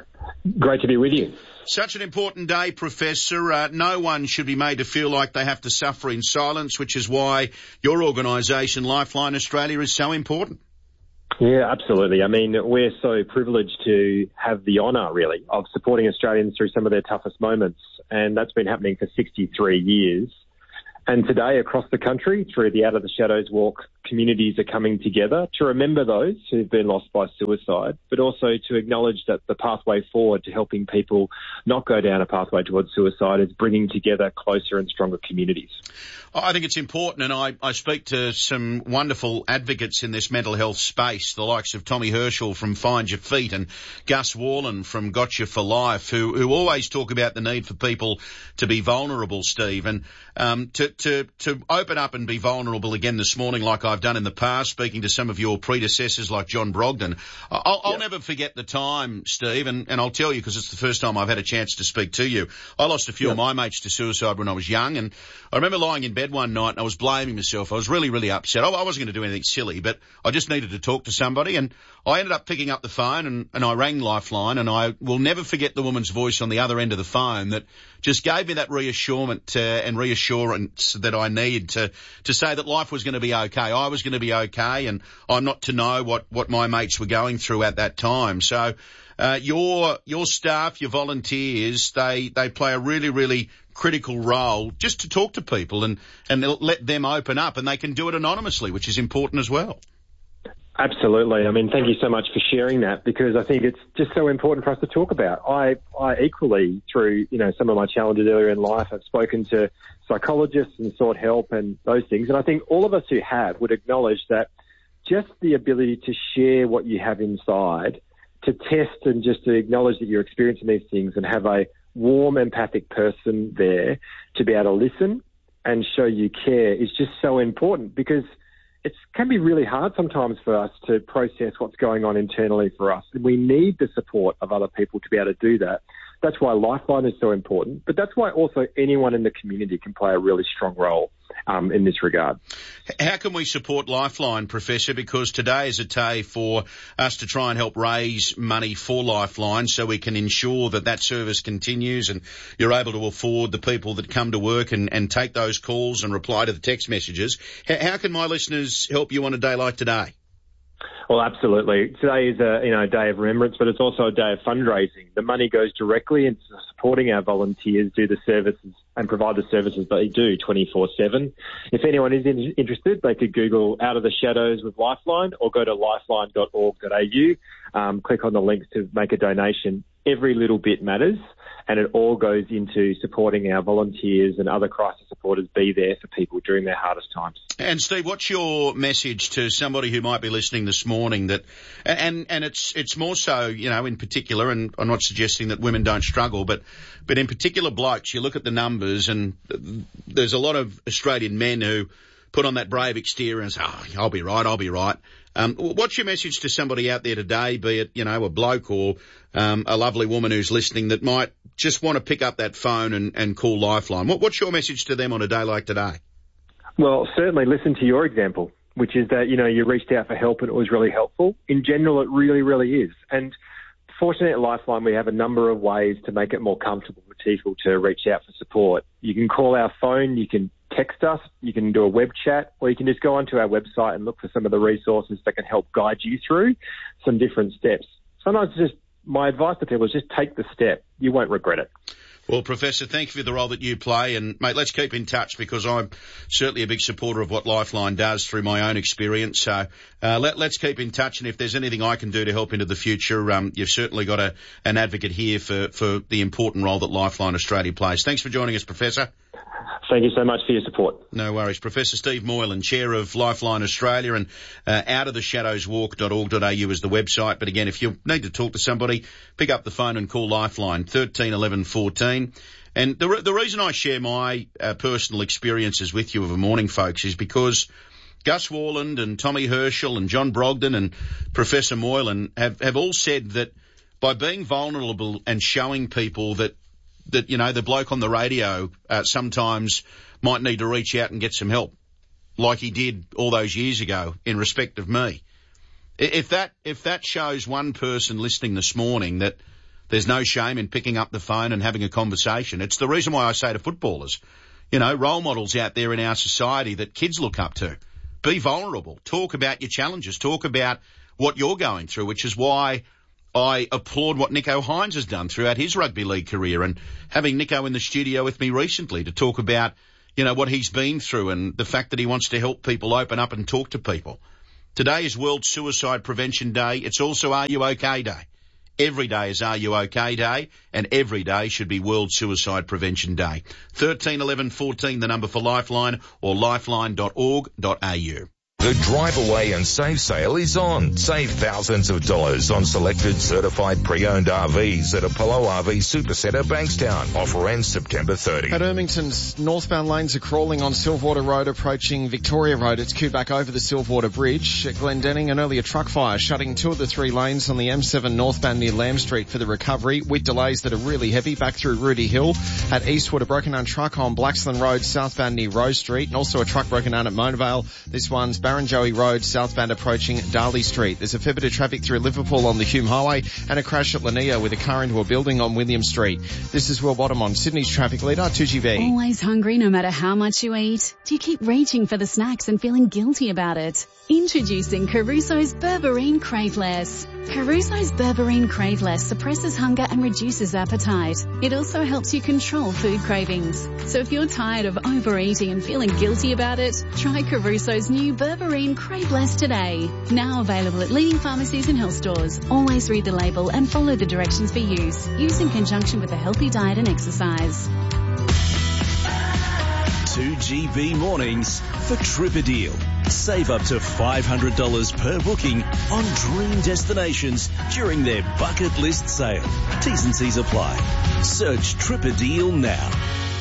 Great to be with you. Such an important day, Professor. Uh, no one should be made to feel like they have to suffer in silence, which is why your organisation, Lifeline Australia, is so important. Yeah, absolutely. I mean, we're so privileged to have the honour, really, of supporting Australians through some of their toughest moments, and that's been happening for sixty-three years. And today, across the country, through the Out of the Shadows Walk, communities are coming together to remember those who've been lost by suicide, but also to acknowledge that the pathway forward to helping people not go down a pathway towards suicide is bringing together closer and stronger communities. I think it's important, and I, I speak to some wonderful advocates in this mental health space, the likes of Tommy Herschel from Find Your Feet and Gus Worland from Gotcha for Life, who, who always talk about the need for people to be vulnerable, Steve, and um, to, to, to open up and be vulnerable again this morning like I've done in the past, speaking to some of your predecessors like John Brogden. I'll, I'll yep. never forget the time, Steve, and, and I'll tell you because it's the first time I've had a chance to speak to you. I lost a few yep. of my mates to suicide when I was young, and I remember lying in bed one night and I was blaming myself. I was really, really upset. I, I wasn't going to do anything silly, but I just needed to talk to somebody, and I ended up picking up the phone and, and I rang Lifeline, and I will never forget the woman's voice on the other end of the phone that just gave me that reassurance uh, and reassurance that I need to, to say that life was going to be okay. I was going to be okay, and I'm not to know what, what my mates were going through at that time. So uh, your your staff, your volunteers, they, they play a really, really critical role just to talk to people and, and let them open up, and they can do it anonymously, which is important as well. Absolutely. I mean, thank you so much for sharing that, because I think it's just so important for us to talk about. I, I equally, through, you know, some of my challenges earlier in life, I've spoken to psychologists and sought help and those things. And I think all of us who have would acknowledge that just the ability to share what you have inside, to test and just to acknowledge that you're experiencing these things and have a warm, empathic person there to be able to listen and show you care is just so important, because it can be really hard sometimes for us to process what's going on internally for us. And we need the support of other people to be able to do that. That's why Lifeline is so important, but that's why also anyone in the community can play a really strong role um, in this regard. How can we support Lifeline, Professor? Because today is a day for us to try and help raise money for Lifeline so we can ensure that that service continues and you're able to afford the people that come to work and, and take those calls and reply to the text messages. How, how can my listeners help you on a day like today? Well, absolutely. Today is a you know a day of remembrance, but it's also a day of fundraising. The money goes directly into supporting our volunteers do the services and provide the services they do twenty-four seven. If anyone is in, interested, they could Google Out of the Shadows with Lifeline or go to lifeline dot org dot a u, um, click on the links to make a donation. Every little bit matters, and it all goes into supporting our volunteers and other crisis supporters be there for people during their hardest times. And Steve, what's your message to somebody who might be listening this morning that, and, and it's, it's more so, you know, in particular, and I'm not suggesting that women don't struggle, but, but in particular blokes, you look at the numbers and there's a lot of Australian men who put on that brave exterior and say, oh, I'll be right, I'll be right. Um, what's your message to somebody out there today, be it, you know, a bloke or um, a lovely woman who's listening that might just want to pick up that phone and, and call Lifeline? What, what's your message to them on a day like today? Well, certainly listen to your example, which is that, you know, you reached out for help and it was really helpful. In general, it really, really is. And fortunately at Lifeline, we have a number of ways to make it more comfortable for people to reach out for support. You can call our phone, you can text us, you can do a web chat, or you can just go onto our website and look for some of the resources that can help guide you through some different steps. Sometimes just my advice to people is just take the step. You won't regret it. Well, Professor, thank you for the role that you play. And, mate, let's keep in touch because I'm certainly a big supporter of what Lifeline does through my own experience. So uh, let, let's keep in touch. And if there's anything I can do to help into the future, um, you've certainly got a, an advocate here for, for the important role that Lifeline Australia plays. Thanks for joining us, Professor. Thank you so much for your support. No worries. Professor Steve Moylan, Chair of Lifeline Australia, and uh, out of the shadows walk dot org dot a u is the website. But again, if you need to talk to somebody, pick up the phone and call Lifeline, thirteen eleven fourteen. And the, re- the reason I share my uh, personal experiences with you of a morning, folks, is because Gus Worland and Tommy Herschel and John Brogden and Professor Moylan have, have all said that by being vulnerable and showing people that that, you know, the bloke on the radio uh, sometimes might need to reach out and get some help, like he did all those years ago in respect of me. If that if that shows one person listening this morning that There's no shame in picking up the phone and having a conversation. It's the reason why I say to footballers, you know, role models out there in our society that kids look up to. Be vulnerable. Talk about your challenges. Talk about what you're going through, which is why I applaud what Nicho Hynes has done throughout his rugby league career, and having Nicho in the studio with me recently to talk about, you know, what he's been through and the fact that he wants to help people open up and talk to people. Today is World Suicide Prevention Day. It's also Are You OK Day. Every day is Are You OK Day, and every day should be World Suicide Prevention Day. thirteen eleven fourteen, the number for Lifeline, or lifeline dot org dot a u. The Drive Away and Save sale is on. Save thousands of dollars on selected certified pre-owned R Vs at Apollo R V Supercenter, Bankstown. Offer ends September thirtieth. At Ermington's northbound lanes are crawling on Silverwater Road approaching Victoria Road. It's queued back over the Silverwater Bridge. At Glendenning, an earlier truck fire shutting two of the three lanes on the M seven northbound near Lamb Street for the recovery, with delays that are really heavy back through Rudy Hill. At Eastwood, a broken down truck on Blaxland Road southbound near Rose Street, and also a truck broken down at Monavale. This one's Barrenjoey Road southbound approaching Darley Street. There's a fair bit of traffic through Liverpool on the Hume Highway, and a crash at Lanier with a car into a building on William Street. This is Will Bottom on Sydney's traffic leader, two G B. Always hungry no matter how much you eat? Do you keep reaching for the snacks and feeling guilty about it? Introducing Caruso's Berberine Craveless. Caruso's Berberine Craveless suppresses hunger and reduces appetite. It also helps you control food cravings. So if you're tired of overeating and feeling guilty about it, try Caruso's new Berberine Craveless today. Now available at leading pharmacies and health stores. Always read the label and follow the directions for use. Use in conjunction with a healthy diet and exercise. two G B mornings for Tripper Deal. Save up to five hundred dollars per booking on dream destinations during their bucket list sale. T's and C's apply. Search Tripper Deal now.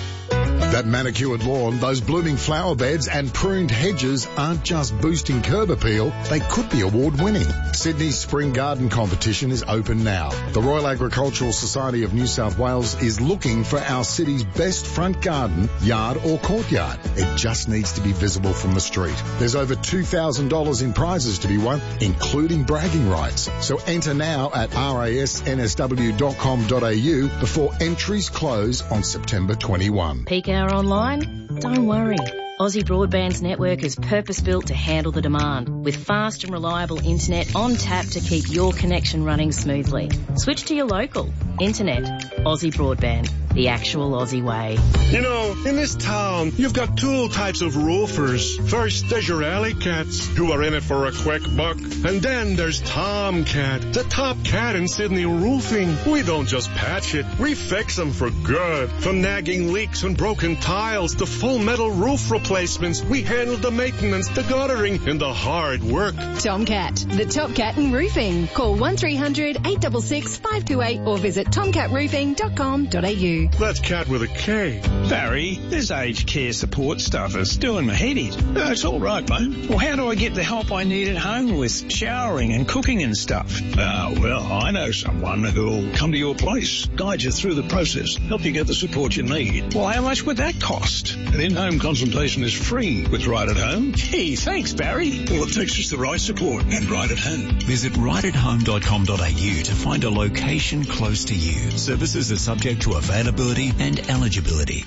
That manicured lawn, those blooming flower beds and pruned hedges aren't just boosting curb appeal, they could be award-winning. Sydney's Spring Garden Competition is open now. The Royal Agricultural Society of New South Wales is looking for our city's best front garden, yard or courtyard. It just needs to be visible from the street. There's over two thousand dollars in prizes to be won, including bragging rights. So enter now at r a s n s w dot com dot a u before entries close on September twenty-first. Peak hour online? Don't worry. Aussie Broadband's network is purpose-built to handle the demand, with fast and reliable internet on tap to keep your connection running smoothly. Switch to your local. Internet. Aussie Broadband. The actual Aussie way. You know, in this town, you've got two types of roofers. First, there's your alley cats, who are in it for a quick buck. And then there's Tomcat, the top cat in Sydney roofing. We don't just patch it, we fix them for good. From nagging leaks and broken tiles to full metal roof replacements, we handle the maintenance, the guttering, and the hard work. Tomcat, the top cat in roofing. Call one three hundred, eight six six, five two eight or visit tomcat roofing dot com dot a u. That's cat with a K. Barry, this aged care support stuff is doing my head in. No, it's all right, mate. Well, how do I get the help I need at home with showering and cooking and stuff? Ah, uh, well, I know someone who'll come to your place, guide you through the process, help you get the support you need. Well, how much would that cost? An in-home consultation is free with Right at Home. Gee, thanks, Barry. Well, it takes us the right support and Right at Home. Visit right at home dot com dot a u to find a location close to you. Services are subject to availability and eligibility.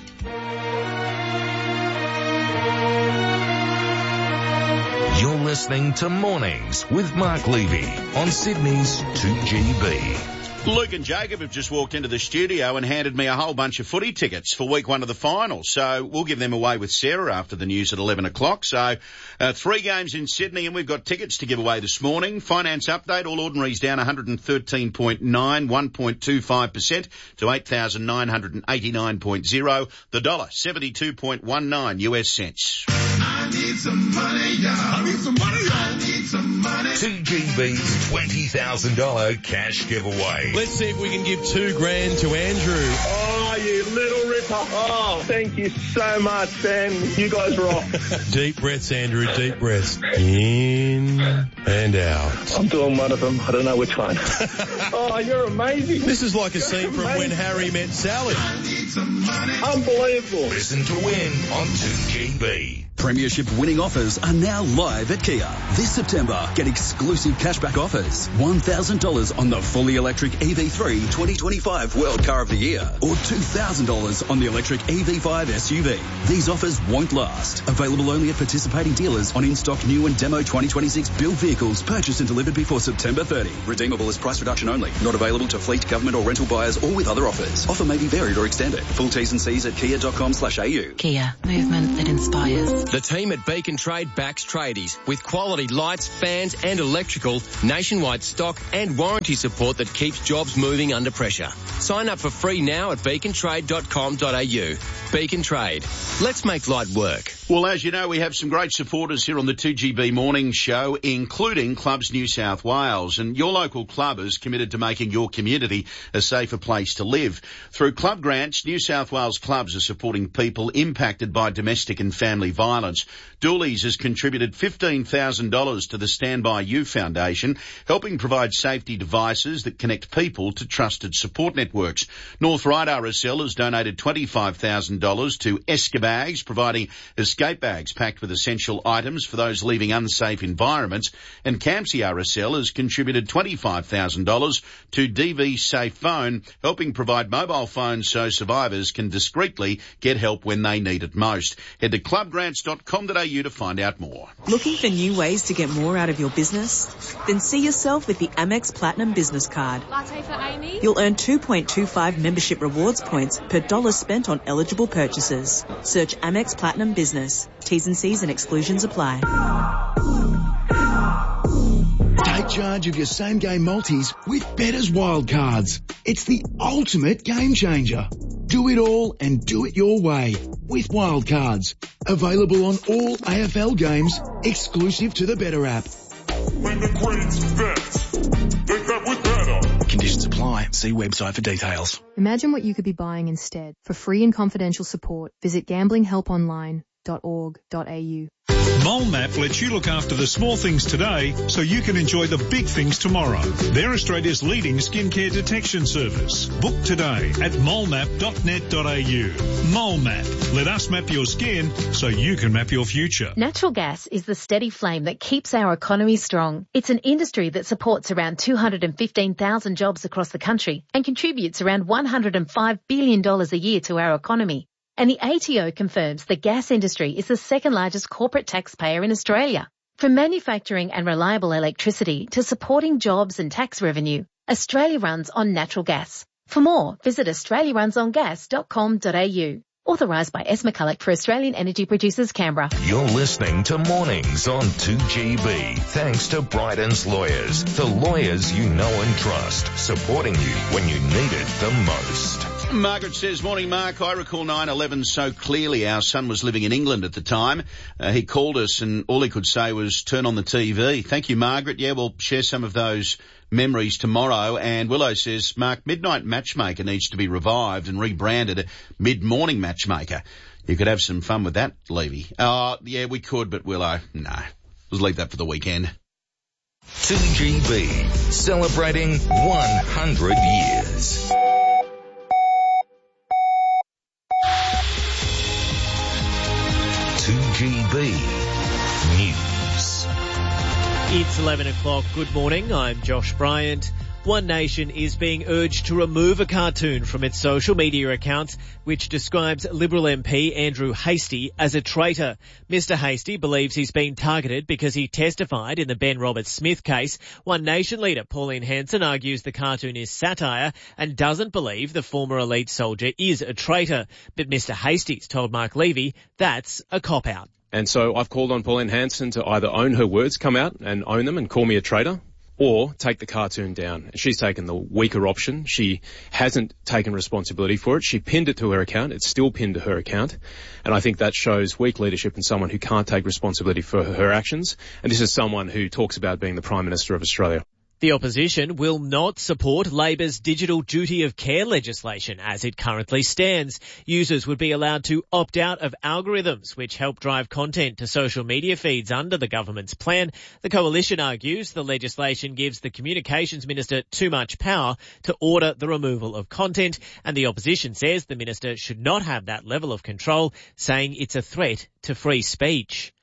You're listening to Mornings with Mark Levy on Sydney's two G B. Luke and Jacob have just walked into the studio and handed me a whole bunch of footy tickets for week one of the finals. So we'll give them away with Sarah after the news at eleven o'clock. So uh, three games in Sydney, and we've got tickets to give away this morning. Finance update, all ordinaries down one hundred thirteen point nine, one point two five percent to eight thousand nine hundred eighty-nine point oh. The dollar, seventy-two point one nine U S cents. I need some money, y'all. I need some money, y'all. I need some money. two G B's twenty thousand dollars cash giveaway. Let's see if we can give two grand to Andrew. Oh, you little ripper. Oh, thank you so much, Ben. You guys rock. Deep breaths, Andrew, deep breaths. In and out. I'm doing one of them. I don't know which one. Oh, you're amazing. This is like a you're scene amazing. from When Harry Met Sally. I need some money. Unbelievable. Listen to win on two G B. Premiership winning offers are now live at Kia. This September, get exclusive cashback offers. one thousand dollars on the fully electric E V three twenty twenty-five World Car of the Year or two thousand dollars on the electric E V five S U V. These offers won't last. Available only at participating dealers on in-stock new and demo twenty twenty-six built vehicles purchased and delivered before September thirtieth. Redeemable as price reduction only. Not available to fleet, government or rental buyers or with other offers. Offer may be varied or extended. Full T's and C's at kia dot com slash a u. Kia. Movement that inspires. The team at Beacon Trade backs tradies with quality lights, fans and electrical, nationwide stock and warranty support that keeps jobs moving under pressure. Sign up for free now at beacon trade dot com dot a u. Beacon Trade. Let's make light work. Well, as you know, we have some great supporters here on the two G B Morning Show, including Clubs New South Wales. And your local club is committed to making your community a safer place to live. Through club grants, New South Wales clubs are supporting people impacted by domestic and family violence. Dooley's has contributed fifteen thousand dollars to the Stand By You Foundation, helping provide safety devices that connect people to trusted support networks. North Ryde R S L has donated twenty-five thousand dollars to Escabags, providing escape bags packed with essential items for those leaving unsafe environments. And Campsie R S L has contributed twenty-five thousand dollars to D V Safe Phone, helping provide mobile phones so survivors can discreetly get help when they need it most. Head to club grants dot com dot a u to find out more. Looking for new ways to get more out of your business? Then see yourself with the Amex Platinum Business Card. Latte for Amy? You'll earn two point two five membership rewards points per dollar spent on eligible purchases. Search Amex Platinum Business. T's and C's and exclusions apply. Take charge of your same-game multis with Better's Wildcards. It's the ultimate game changer. Do it all and do it your way with Wildcards. Available on all A F L games, exclusive to the Bettor app. When the Queen's bets, they bet with Bettor. Conditions apply. See website for details. Imagine what you could be buying instead. For free and confidential support, visit gambling help online dot org dot a u. MoleMap lets you look after the small things today so you can enjoy the big things tomorrow. They're Australia's leading skincare detection service. Book today at mole map dot net dot a u. MoleMap. Let us map your skin so you can map your future. Natural gas is the steady flame that keeps our economy strong. It's an industry that supports around two hundred fifteen thousand jobs across the country and contributes around one hundred five billion dollars a year to our economy. And the A T O confirms the gas industry is the second largest corporate taxpayer in Australia. From manufacturing and reliable electricity to supporting jobs and tax revenue, Australia runs on natural gas. For more, visit australia runs on gas dot com dot a u. Authorised by S. McCulloch for Australian Energy Producers, Canberra. You're listening to Mornings on two G B. Thanks to Bryden's Lawyers, the lawyers you know and trust, supporting you when you need it the most. Margaret says, morning, Mark. I recall nine eleven so clearly. Our son was living in England at the time. Uh, he called us and all he could say was turn on the T V. Thank you, Margaret. Yeah, we'll share some of those memories tomorrow. And Willow says, Mark, Midnight Matchmaker needs to be revived and rebranded a Mid-Morning Matchmaker. You could have some fun with that, Levy. Uh, yeah, we could, but Willow, no. Let's leave that for the weekend. two G B, celebrating one hundred years. two G B News. It's eleven o'clock. Good morning. I'm Josh Bryant. One Nation is being urged to remove a cartoon from its social media accounts which describes Liberal M P Andrew Hastie as a traitor. Mister Hastie believes he's been targeted because he testified in the Ben Roberts-Smith case. One Nation leader Pauline Hanson argues the cartoon is satire and doesn't believe the former elite soldier is a traitor. But Mister Hastie's told Mark Levy that's a cop-out. And so I've called on Pauline Hanson to either own her words, come out and own them and call me a traitor, or take the cartoon down. She's taken the weaker option. She hasn't taken responsibility for it. She pinned it to her account. It's still pinned to her account. And I think that shows weak leadership in someone who can't take responsibility for her actions. And this is someone who talks about being the Prime Minister of Australia. The opposition will not support Labor's digital duty of care legislation as it currently stands. Users would be allowed to opt out of algorithms which help drive content to social media feeds under the government's plan. The coalition argues the legislation gives the communications minister too much power to order the removal of content, and the opposition says the minister should not have that level of control, saying it's a threat to free speech.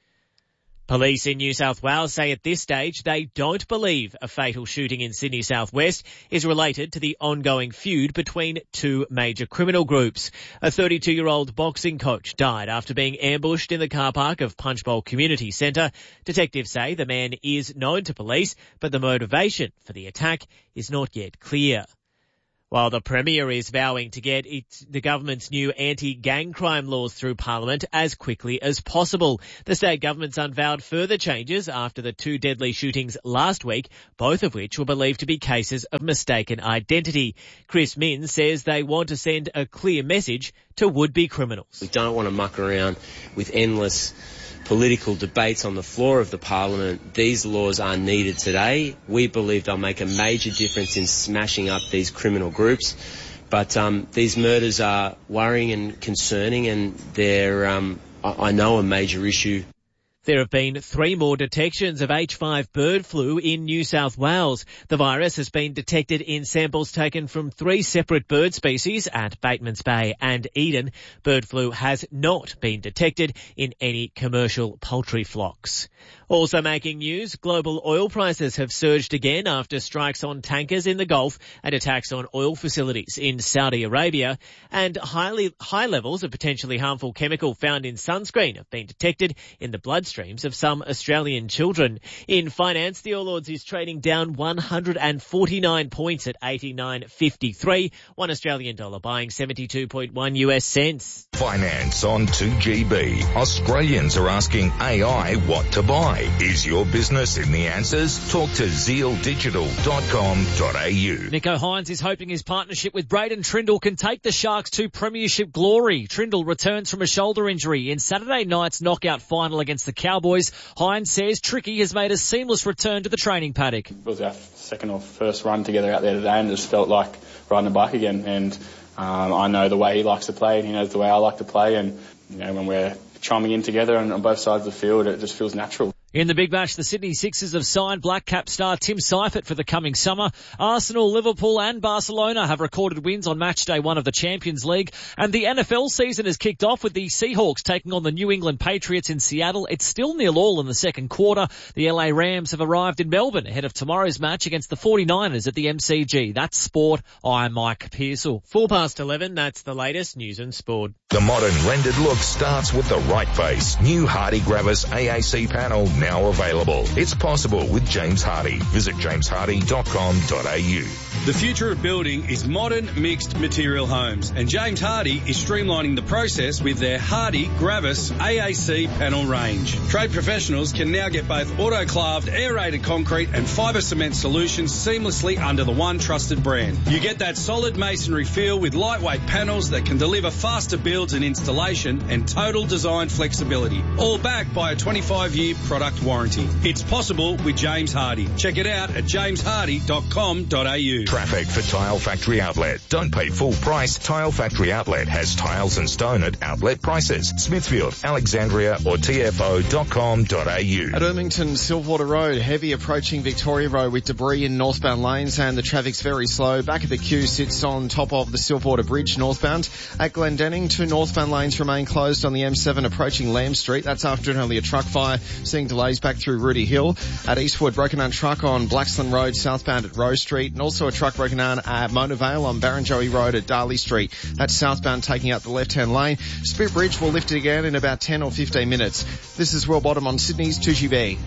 Police in New South Wales say at this stage they don't believe a fatal shooting in Sydney South West is related to the ongoing feud between two major criminal groups. A thirty-two-year-old boxing coach died after being ambushed in the car park of Punchbowl Community Centre. Detectives say the man is known to police, but the motivation for the attack is not yet clear. While the Premier is vowing to get its, the government's new anti-gang crime laws through Parliament as quickly as possible, the state government's unveiled further changes after the two deadly shootings last week, both of which were believed to be cases of mistaken identity. Chris Minns says they want to send a clear message to would-be criminals. We don't want to muck around with endless political debates on the floor of the Parliament. These laws are needed today. We believe they'll make a major difference in smashing up these criminal groups. But um, these murders are worrying and concerning, and they're, um, I know, a major issue. There have been three more detections of H five bird flu in New South Wales. The virus has been detected in samples taken from three separate bird species at Batemans Bay and Eden. Bird flu has not been detected in any commercial poultry flocks. Also making news, global oil prices have surged again after strikes on tankers in the Gulf and attacks on oil facilities in Saudi Arabia. And highly, high levels of potentially harmful chemical found in sunscreen have been detected in the bloodstreams of some Australian children. In finance, the All Ords is trading down one hundred forty-nine points at eighty-nine fifty-three. One Australian dollar buying seventy-two point one U S cents. Finance on two G B. Australians are asking A I what to buy. Is your business in the answers? Talk to zeal digital dot com dot a u. Nico Hines is hoping his partnership with Braden Trindle can take the Sharks to premiership glory. Trindle returns from a shoulder injury in Saturday night's knockout final against the Cowboys. Hines says Tricky has made a seamless return to the training paddock. It was our second or first run together out there today, and it just felt like riding a bike again. And um, I know the way he likes to play, and he knows the way I like to play. And you know, when we're chiming in together and on both sides of the field, it just feels natural. In the big match, the Sydney Sixers have signed Black Cap star Tim Seifert for the coming summer. Arsenal, Liverpool and Barcelona have recorded wins on match day one of the Champions League. And the N F L season has kicked off with the Seahawks taking on the New England Patriots in Seattle. It's still nil all in the second quarter. The L A Rams have arrived in Melbourne ahead of tomorrow's match against the forty-niners at the M C G. That's sport. I'm Mike Pearsall. Four past eleven, that's the latest news and sport. The modern rendered look starts with the right face. New Hardy Gravis A A C panel now available. It's possible with James Hardy. Visit james hardy dot com dot a u. The future of building is modern mixed material homes, and James Hardy is streamlining the process with their Hardy Gravis A A C panel range. Trade professionals can now get both autoclaved aerated concrete and fibre cement solutions seamlessly under the one trusted brand. You get that solid masonry feel with lightweight panels that can deliver faster builds and installation and total design flexibility, all backed by a twenty-five year product warranty. It's possible with James Hardy. Check it out at james hardy dot com dot a u. Traffic for Tile Factory Outlet. Don't pay full price. Tile Factory Outlet has tiles and stone at outlet prices. Smithfield, Alexandria or t f o dot com dot a u. At Ermington Silverwater Road, heavy approaching Victoria Road with debris in northbound lanes and the traffic's very slow. Back of the queue sits on top of the Silverwater Bridge northbound. At Glendenning, two northbound lanes remain closed on the M seven approaching Lamb Street. That's after only a truck fire, seeing delays back through Rudy Hill. At Eastwood, broken down truck on Blaxland Road southbound at Rose Street, and also a truck broken down at Mona Vale on Barrenjoey Road at Darley Street. That's southbound taking out the left-hand lane. Spit Bridge will lift it again in about ten or fifteen minutes. This is Will Bottom on Sydney's two G B.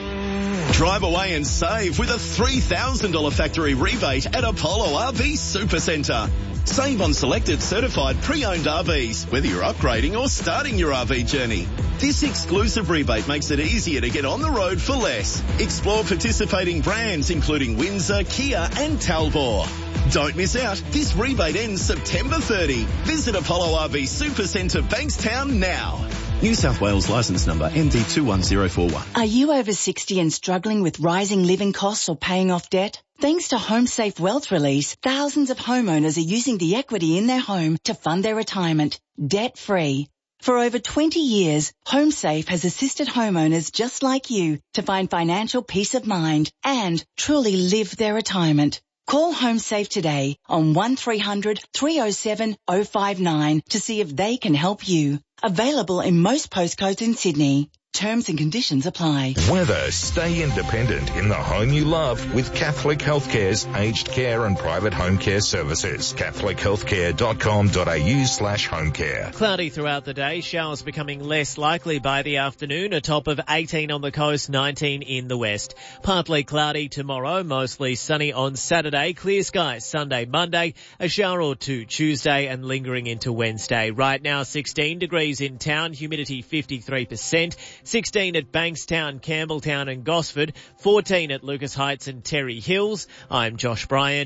Drive away and save with a three thousand dollars factory rebate at Apollo R V Supercentre. Save on selected certified pre-owned R Vs, whether you're upgrading or starting your R V journey. This exclusive rebate makes it easier to get on the road for less. Explore participating brands including Windsor, Kia and Talbot. Don't miss out. This rebate ends September thirtieth. Visit Apollo R V Supercentre Bankstown now. New South Wales licence number M D two one zero four one. Are you over sixty and struggling with rising living costs or paying off debt? Thanks to HomeSafe Wealth Release, thousands of homeowners are using the equity in their home to fund their retirement, debt-free. For over twenty years, HomeSafe has assisted homeowners just like you to find financial peace of mind and truly live their retirement. Call HomeSafe today on one three hundred three oh seven oh five nine to see if they can help you. Available in most postcodes in Sydney. Terms and conditions apply. Weather. Stay independent in the home you love with Catholic Healthcare's aged care and private home care services. catholic healthcare dot com dot a u slash home care. Cloudy throughout the day, showers becoming less likely by the afternoon, a top of eighteen on the coast, nineteen in the west. Partly cloudy tomorrow, mostly sunny on Saturday, clear skies Sunday, Monday, a shower or two Tuesday and lingering into Wednesday. Right now sixteen degrees in town, humidity fifty-three percent. sixteen at Bankstown, Campbelltown and Gosford, fourteen at Lucas Heights and Terry Hills. I'm Josh Bryant.